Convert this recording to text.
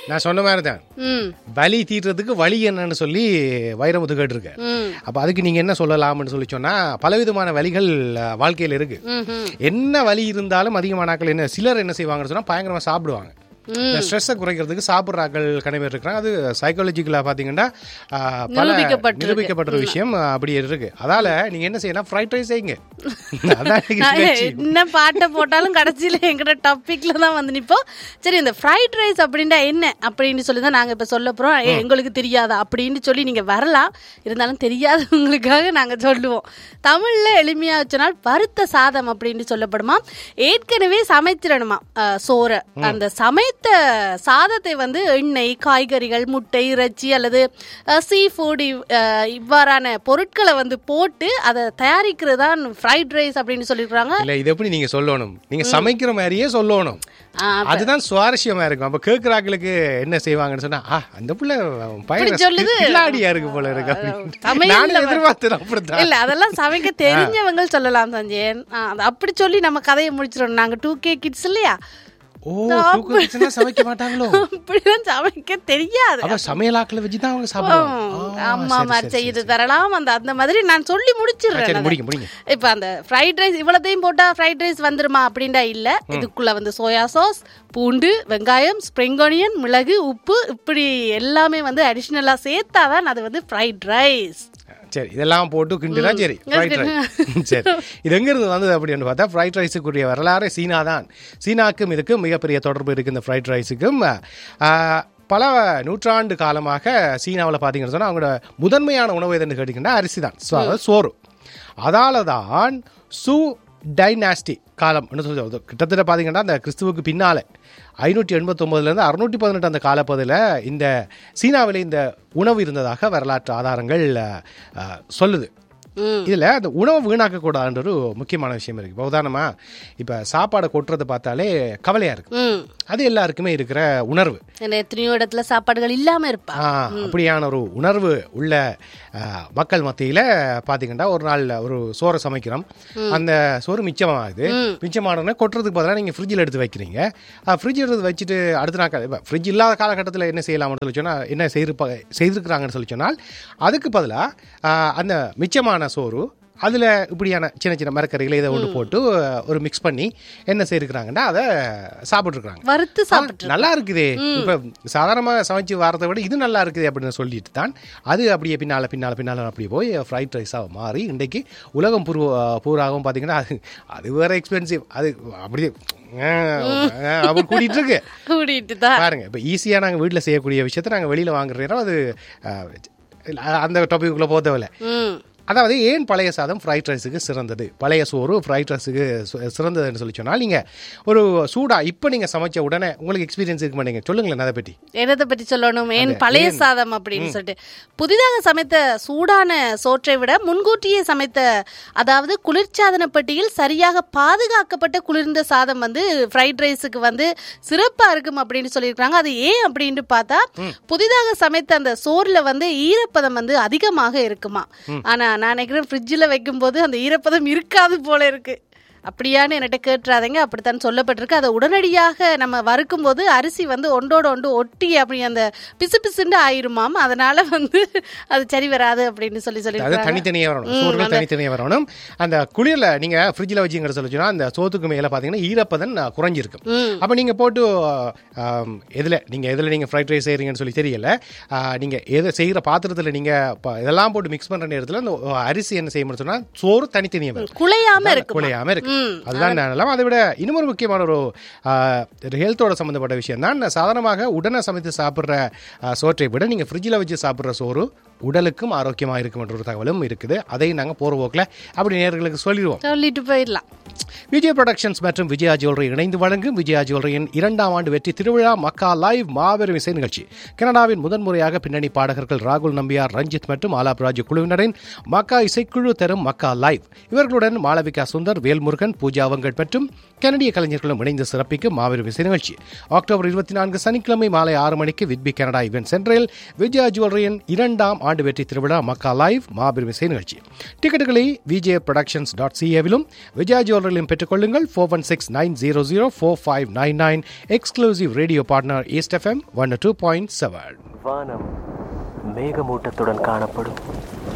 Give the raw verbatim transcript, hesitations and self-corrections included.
நான் சொன்ன மாதிரி தான் வலி தீர்றதுக்கு வழி என்னன்னு சொல்லி வைரமுத்து கேட்டிருக்கேன். அப்ப அதுக்கு நீங்க என்ன சொல்லலாம்னு சொல்லி சொன்னா பலவிதமான வலிகள் வாழ்க்கையில இருக்கு. என்ன வலி இருந்தாலும் அதிகமானாக்கள் என்ன சிலர் என்ன செய்வாங்கன்னு சொன்னா பயங்கரமா சாப்பிடுவாங்க. ஸ்ட்ரெஸ்ஸை குறைக்கிறதுக்கு சாப்பிட்றாக்கள் கனவே இருக்கிறாங்க. அது சைக்காலஜிக்கலா பாத்தீங்கன்னா பல நிரூபிக்கப்பட்ட விஷயம் அப்படி இருக்கு. அதால நீங்க என்ன செய்யணும், ஃப்ரைட் ரைஸ் செய்யுங்க. என்ன பாட்டை போட்டாலும் கடைசியில எங்கிட்ட டாபிக்ல தான் வந்து நிப்போம். சரி, இந்த ஃப்ரைட் ரைஸ் அப்படின்னா என்ன அப்படின்னு சொல்லி தான் நாங்க இப்ப சொல்ல போறோம். எங்களுக்கு தெரியாதா அப்படின்னு சொல்லி நீங்க வரலாம், இருந்தாலும் தெரியாதவங்களுக்காக நாங்க சொல்லுவோம். தமிழ்ல எளிமையா வச்சனால் வறுத்த சாதம் அப்படின்னு சொல்லப்படுமா. ஏற்கனவே சமைச்சிடணுமா சோற. அந்த சமை சாதத்தை வந்து எண்ணெய், காய்கறிகள், முட்டை, இறைச்சி அல்லது சீ ஃபுட் இவ்வாறான பொருட்களை வந்து போட்டு அதை தயாரிக்கிறது தான் ஃப்ரைட் ரைஸ் அப்படின்னு சொல்லிருக்காங்க. இல்ல, இது எப்படி நீங்க சொல்லணும், நீங்க சமைக்கிற மாதிரியே சொல்லணும். அதுதான் சுவாரஸ்யமா இருக்கும். அப்ப கேக்குறாங்களுக்கு என்ன செய்வாங்கன்னு சொன்னா, அந்த புள்ள பையனாடியா இருக்கு போல இருக்கு. இல்ல, அதெல்லாம் சமைக்க தெரிஞ்சவங்க சொல்லலாம் சஞ்சயன். அப்படி சொல்லி நம்ம கதையை முடிச்சிடணும். நாங்க டூ கே கிட்ஸ் இல்லையா, சமைக்க மாட்டாங்களோ, அப்படிதான் சமைக்க தெரியாது. சமையலாக்களை வச்சுதான் அவங்க சாப்பிடுவாங்க. அம்மா மாதிரி செய்து தரலாம் அந்த அந்த மாதிரி நான் சொல்லி முடிச்சிடுறேன். இப்ப அந்த ஃப்ரைட் ரைஸ் இவ்வளத்தையும் போட்டா ஃப்ரைட் ரைஸ் வந்துருமா அப்படின்டா இல்ல. இதுக்குள்ள வந்து சோயா சாஸ், பூண்டு, வெங்காயம், ஸ்ப்ரிங் ஆனியன், மிளகு, உப்பு இப்படி எல்லாமே வந்து அடிஷனலா சேர்த்தாதான் அது வந்து ஃப்ரைட் ரைஸ். சரி, இதெல்லாம் போட்டு கிண்டுனா சரி ஃப்ரைட் ரைஸ். சரி, இது எங்கிருந்து வந்தது அப்படின்னு பார்த்தா ஃப்ரைட் ரைஸுக்குரிய வரலாறு சீனா தான். சீனாக்கும் இதுக்கும் மிகப்பெரிய தொடர்பு இருக்குது. இந்த ஃப்ரைட் ரைஸுக்கும் பல நூற்றாண்டு காலமாக சீனாவில் பார்த்தீங்கன்னு சொன்னால் அவங்களோட முதன்மையான உணவு எதுன்னு கேட்டிங்கன்னா அரிசி தான், சோறு. அதால தான் சு டைனாஸ்டி காலம் சொல்லி கிட்டத்தட்ட பார்த்தீங்கன்னா அந்த கிறிஸ்துவுக்கு பின்னால ஐநூற்றி எண்பத்தி ஒன்பதுலேருந்து அறுநூற்றி பதினெட்டு அந்த காலப்பகுதியில் இந்த சீனாவில் இந்த உணவு இருந்ததாக வரலாற்று ஆதாரங்கள் சொல்லுது. இதில் அந்த உணவை வீணாக்க கூடாதுன்ற ஒரு முக்கியமான விஷயம் இருக்கு. இப்போ உதாரணமா இப்போ சாப்பாடை கொட்டுறதை பார்த்தாலே கவலையா இருக்கு. அது எல்லாருக்குமே இருக்கிற உணர்வு. எத்தனையோ இடத்துல சாப்பாடுகள் இல்லாம இருப்பா. அப்படியான ஒரு உணர்வு உள்ள மக்கள் மத்தியில பாத்தீங்கன்னா ஒரு நாள் ஒரு சோறை சமைக்கிறோம், அந்த சோறு மிச்சமாகுது. மிச்சமான கொட்டுறதுக்கு பதிலாக நீங்க ஃப்ரிட்ஜில் எடுத்து வைக்கிறீங்க. ஃப்ரிட்ஜ் எடுத்து வச்சுட்டு அடுத்த நாள் ஃப்ரிட்ஜ் இல்லாத காலகட்டத்தில் என்ன செய்யலாம்னு சொல்லி சொன்னா என்ன செய்திருப்பா செய்திருக்கிறாங்கன்னு சொல்லி சொன்னால் அதுக்கு பதிலாக அந்த மிச்சமான சோறு அதில் இப்படியான சின்ன சின்ன மரக்கறிகளை இதை ஒன்று போட்டு ஒரு மிக்ஸ் பண்ணி என்ன செய்யிருக்கிறாங்கன்னா அதை சாப்பிட்ருக்குறாங்க. வறுத்து சாப்பிட்டு நல்லா இருக்குது. இப்போ சாதாரணமாக சமைச்சு வரதை விட இது நல்லா இருக்குது அப்படின்னு சொல்லிட்டு தான் அது அப்படியே பின்னால் பின்னால் பின்னால் அப்படியே போய் ஃப்ரைட் ரைஸாக மாறி இன்றைக்கு உலகம் பூர்வ பூராகவும் பார்த்தீங்கன்னா அது அது வேற எக்ஸ்பென்சிவ். அது அப்படியே அப்படி கூட்டிட்டு இருக்கு கூட்டிட்டு தான் பாருங்க. இப்போ ஈஸியாக நாங்கள் வீட்டில் செய்யக்கூடிய விஷயத்த நாங்கள் வெளியில் வாங்குறோம். அது அந்த டாபிக்குள்ளே போதவில்லை. அதாவது ஏன் பழைய சாதம் ஃப்ரைட் ரைஸுக்கு சிறந்தது, பழைய சோறு ஃப்ரைட் ரைஸுக்கு சிறந்ததுன்னு சொல்லி சொன்னால் நீங்கள் ஒரு சூடா இப்போ நீங்கள் சமைச்ச உடனே உங்களுக்கு எக்ஸ்பீரியன்ஸ் இருக்க மாட்டீங்க. சொல்லுங்களேன் அதை பற்றி. என்னதை பற்றி சொல்லணும்? ஏன் பழைய சாதம் அப்படின்னு சொல்லிட்டு புதிதாக சமைத்த சூடான சோற்றை விட முன்கூட்டியே சமைத்த, அதாவது குளிர்சாதன பெட்டியில் சரியாக பாதுகாக்கப்பட்ட குளிர்ந்த சாதம் வந்து ஃப்ரைட் ரைஸுக்கு வந்து சிறப்பா இருக்கும் அப்படின்னு சொல்லியிருக்காங்க. அது ஏன் அப்படின்னு பார்த்தா புதிதாக சமைத்த அந்த சோறுல வந்து ஈரப்பதம் வந்து அதிகமாக இருக்குமா. ஆனா நான் நினைக்கிறேன் ஃப்ரிட்ஜில் வைக்கும் போது அந்த ஈரப்பதம் இருக்காது போல இருக்கு. அப்படியான்னு என்கிட்ட கேட்டுறாதீங்க, அப்படித்தான் சொல்லப்பட்டிருக்கு. அதை உடனடியாக நம்ம வறுக்கும் போது அரிசி வந்து ஒன்றோட ஒன்று ஒட்டி அப்படி அந்த பிசு பிசுண்டு ஆயிருமாம். அதனால வந்து அது சரி வராது அப்படின்னு சொல்லி சொல்லி தனித்தனியாக வரணும், சோறுகள் தனித்தனியாக வரணும். அந்த குளிரில் நீங்கள் ஃப்ரிட்ஜில் வச்சுங்கிற சொல்லிச்சுன்னா அந்த சோத்துக்கு மேலே பார்த்தீங்கன்னா ஈரப்பதன் குறைஞ்சிருக்கும். அப்போ நீங்கள் போட்டு எதில் நீங்கள் எதில் நீங்கள் ஃப்ரைட் ரைஸ் செய்கிறீங்கன்னு சொல்லி தெரியல, நீங்கள் எதை செய்கிற பாத்திரத்தில் நீங்கள் இதெல்லாம் போட்டு மிக்ஸ் பண்ணுற நேரத்தில் அந்த அரிசி என்ன செய்யணும்னு சொன்னால் சோறு தனித்தனியாக வரும், குழையாமல் இருக்கு குழையாமல் இருக்கு. அதுதான் நல்லா. அதை விட இன்னொரு முக்கியமான ஒரு ஹெல்த்தோட சம்பந்தப்பட்ட விஷயம் தான், சாதாரணமாக உடனே சமைத்து சாப்பிட்ற சோற்றை விட நீங்க ஃப்ரிட்ஜில் வச்சு சாப்பிட்ற சோறு உடலுக்கும் ஆரோக்கியமாக இருக்கும் என்ற ஒரு தகவலும் இருக்குது. அதை நாங்கள் போற போக்கில் அப்படி நேயர்களுக்கு சொல்லிடுவோம், சொல்லிட்டு போயிடலாம். விஜய் புரொடக்ஷன்ஸ் மற்றும் விஜயா ஜுவல்லரி இணைந்து வழங்கும் விஜயா ஜுவல்லரியின் இரண்டாம் ஆண்டு வெற்றி திருவிழா மக்கா லைவ் மாபெரும் இசை நிகழ்ச்சி. கனடாவின் முதன்முறையாக பின்னணி பாடகர்கள் ராகுல் நம்பியார், ரஞ்சித் மற்றும் ஆலாப் ராஜு குழுவினரின் மக்கா இசைக்குழு தரும் மக்கா லைவ். இவர்களுடன் மாளவிகா சுந்தர், வேல்முருகன், பூஜா வெங்கட் மற்றும் கனடிய கலைஞர்களும் இணைந்து சிறப்பிக்கும் மாபெரும் இசை நிகழ்ச்சி அக்டோபர் இருபத்தி நான்கு சனிக்கிழமை மாலை ஆறு மணிக்கு விட்பி கனடா இவென்ட் சென்டரில் விஜயா ஜுவல்லரியின் இரண்டாம் ஆண்டு வெற்றி திருவிழா மக்கா லைவ் மாபெரும் இசை நிகழ்ச்சி. டிக்கெட்டுகளை VJ productions dot சிஏவிலும் Vijaya jewellery டாலரிலும் பெற்றுக்கொள்ளுங்கள். Four one six nine zero zero four five nine nine. Exclusive radio partner east FM one two point seven. வானம் மேகமூட்டத்துடன் காணப்படும்.